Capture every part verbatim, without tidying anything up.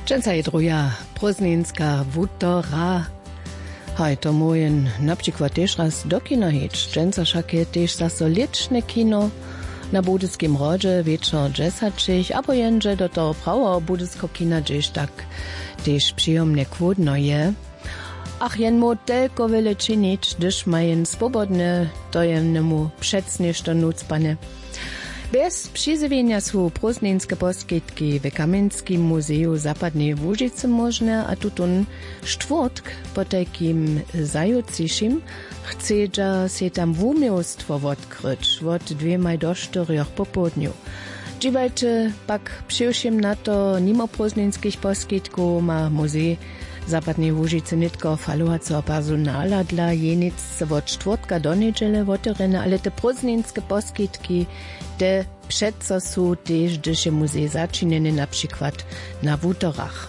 Dżęca je druga prózdninska wutora. Haj, to mojen na przykład też raz do kina heć. Dżęca však je też zaso liczne kino na Budyskim rodzie wieczor dżesačich, abo jenže do toho prawa Budysko kina dżeś tak też przyjemnie kłodno je. Ach, jen mu tylko wiele czynić, gdyż mają swobodne dojemnemu przecnieżto nucpane. Bez przyzywienia są prózdninskie poskitki w Kamienskim Muzeju Zapadnej Łużycy możne, a tutun czwartk po takim zajutrzejszym chce się tam wumiostwo odkryć od dwiema do czterech po południu. Dziwajcie pak przyjszym na to mimo prózdninskich poskitków ma Muzej Zapadnej Łużycy nitko falującego personala dla jenic od czwartka do niedziele otworene, ale te prózdninskie poskitki te przeco są też, gdyż je muzej zaczynany na przykład na wutorach.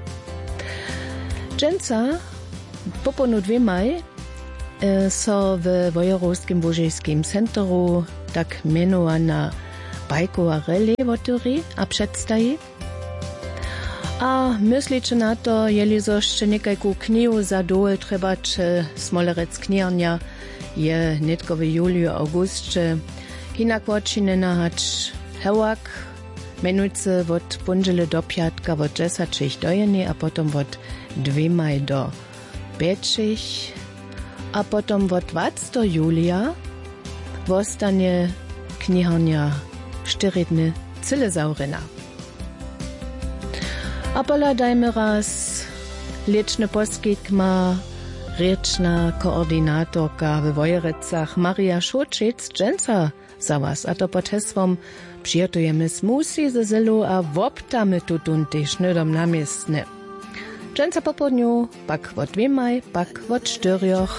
Dżęca po ponu dwie maj so w Wojerowskim Łużyckim Centru tak mianowana bajkowa relay otwori a przedstawi. A myślicie na to, jeli jeszcze niekajku knihu za dole trzeba, czy Smolerec knjiarnia je nitko w juliu, augustce hinak odčinena hać hewak, menujce od punžele do piatka od dżesačich do jeny, a potom od dwemaj do pięćich, a potom od dwudziestego julia wostanie kniharnia štyridny cyle zaurena. A pola dajmy raz liczny poskitk ma ryczna koordynatorka w Wojerecach Maria Szuczyc dżęca za was, a to pod hesłom przyjotujemy smusi ze zelu, a woptamy tutun też nydom namiestne. Dżęca po południu, pak od dwemaj, pak od czterech.